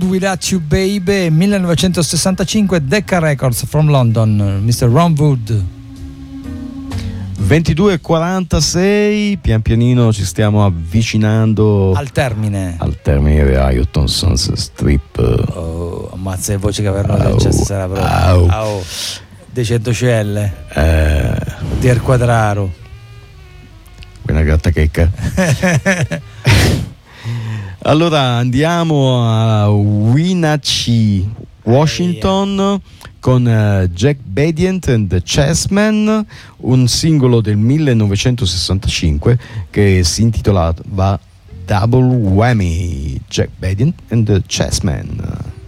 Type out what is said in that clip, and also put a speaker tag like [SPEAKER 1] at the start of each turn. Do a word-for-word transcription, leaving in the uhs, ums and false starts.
[SPEAKER 1] Without You Baby, millenovecentosessantacinque, Decca Records from London, mister Ron Wood.
[SPEAKER 2] ventidue e quarantasei, pian pianino ci stiamo avvicinando
[SPEAKER 1] al termine
[SPEAKER 2] al termine di Ayrton Sunset Strip.
[SPEAKER 1] Oh, ammazza le voci che avranno
[SPEAKER 2] Au,
[SPEAKER 1] detto stasera proprio.
[SPEAKER 2] au.
[SPEAKER 1] Au. De cento C L
[SPEAKER 2] eh,
[SPEAKER 1] di El Quadraro,
[SPEAKER 2] una grattachecca. Allora andiamo a Wenatchee, Washington, con uh, Jack Bedient and the Chessmen, un singolo del millenovecentosessantacinque che si intitolava Double Whammy. Jack Bedient and the Chessmen.